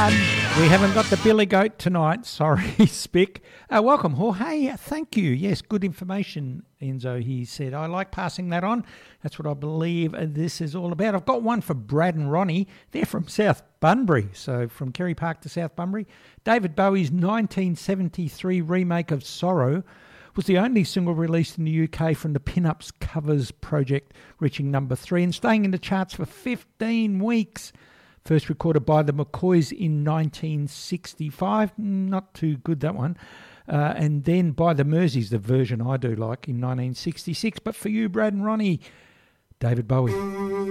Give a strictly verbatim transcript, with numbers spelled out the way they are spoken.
We haven't got the Billy Goat tonight. Sorry, Spick. Uh, welcome, Jorge. Thank you. Yes, good information, Enzo. He said, I like passing that on. That's what I believe this is all about. I've got one for Brad and Ronnie. They're from South Bunbury, so from Kerry Park to South Bunbury. David Bowie's nineteen seventy-three remake of Sorrow was the only single released in the U K from the Pin-Ups Covers project, reaching number three and staying in the charts for fifteen weeks. First recorded by the McCoys in nineteen sixty-five. Not too good, that one. Uh, and then by the Merseys, the version I do like, in nineteen sixty-six. But for you, Brad and Ronnie, David Bowie.